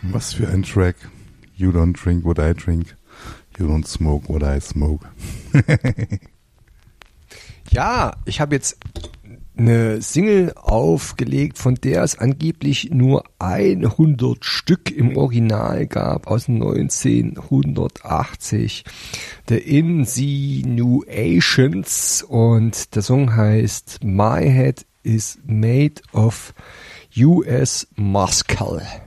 Was für ein Track. You don't drink what I drink. You don't smoke what I smoke. Ja, ich habe jetzt eine Single aufgelegt, von der es angeblich nur 100 Stück im Original gab, aus 1980. The Insinuations, und der Song heißt My Head is Made of US Muscle.